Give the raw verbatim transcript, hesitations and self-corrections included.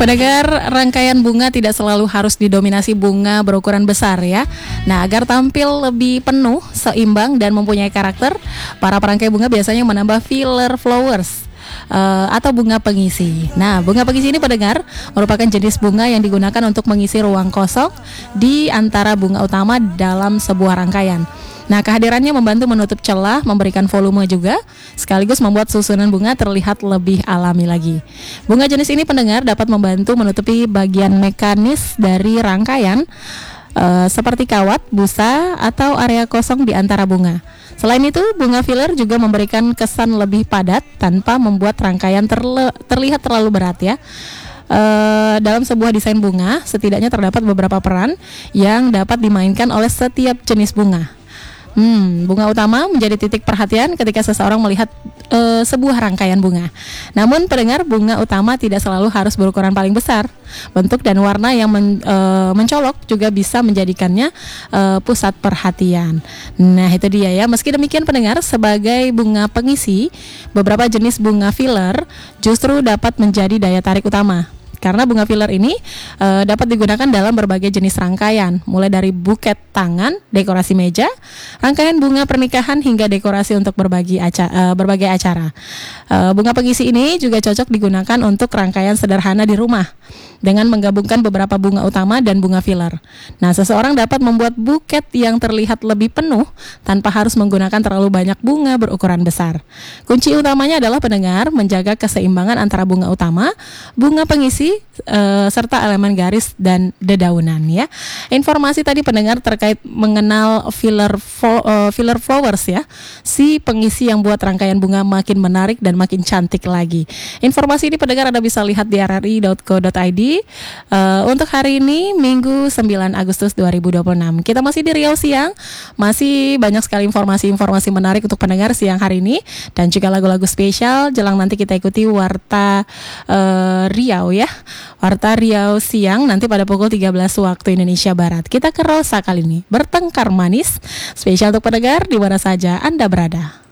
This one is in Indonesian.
Pendengar, rangkaian bunga tidak selalu harus didominasi bunga berukuran besar ya. Nah, agar tampil lebih penuh, seimbang dan mempunyai karakter, para perangkai bunga biasanya menambah filler flowers uh, atau bunga pengisi. Nah, bunga pengisi ini pendengar merupakan jenis bunga yang digunakan untuk mengisi ruang kosong di antara bunga utama dalam sebuah rangkaian. Nah, kehadirannya membantu menutup celah, memberikan volume juga, sekaligus membuat susunan bunga terlihat lebih alami lagi. Bunga jenis ini pendengar dapat membantu menutupi bagian mekanis dari rangkaian uh, seperti kawat, busa, atau area kosong di antara bunga. Selain itu, bunga filler juga memberikan kesan lebih padat tanpa membuat rangkaian terle- terlihat terlalu berat ya. Uh, dalam sebuah desain bunga, setidaknya terdapat beberapa peran yang dapat dimainkan oleh setiap jenis bunga. Hmm, bunga utama menjadi titik perhatian ketika seseorang melihat uh, sebuah rangkaian bunga. Namun pendengar, bunga utama tidak selalu harus berukuran paling besar. Bentuk dan warna yang men, uh, mencolok juga bisa menjadikannya uh, pusat perhatian. Nah, itu dia ya. Meski demikian pendengar, sebagai bunga pengisi, beberapa jenis bunga filler justru dapat menjadi daya tarik utama. Karena bunga filler ini uh, dapat digunakan dalam berbagai jenis rangkaian, mulai dari buket tangan, dekorasi meja, rangkaian bunga pernikahan hingga dekorasi untuk berbagai, aca- uh, berbagai acara. Uh, bunga pengisi ini juga cocok digunakan untuk rangkaian sederhana di rumah dengan menggabungkan beberapa bunga utama dan bunga filler. Nah, seseorang dapat membuat buket yang terlihat lebih penuh tanpa harus menggunakan terlalu banyak bunga berukuran besar. Kunci utamanya adalah pendengar menjaga keseimbangan antara bunga utama, bunga pengisi, Uh, serta elemen garis dan dedaunan ya. Informasi tadi pendengar terkait mengenal filler fo- uh, filler flowers ya, si pengisi yang buat rangkaian bunga makin menarik dan makin cantik lagi. Informasi ini pendengar Anda bisa lihat di r r i dot co dot i d. Uh, untuk hari ini Minggu sembilan Agustus dua ribu dua puluh enam. Kita masih di Riau Siang, masih banyak sekali informasi-informasi menarik untuk pendengar siang hari ini dan juga lagu-lagu spesial. Jelang nanti kita ikuti Warta uh, Riau ya. Warta Riau Siang nanti pada pukul tiga belas waktu Indonesia Barat. Kita ke Rosa kali ini, bertengkar manis, spesial untuk pendengar di mana saja Anda berada.